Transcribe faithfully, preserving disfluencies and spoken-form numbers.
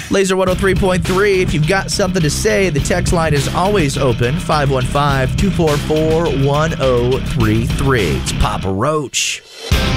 Laser one oh three point three. If you've got something to say, the text line is always open. five one five, two four four, one oh three three. It's Papa Roach.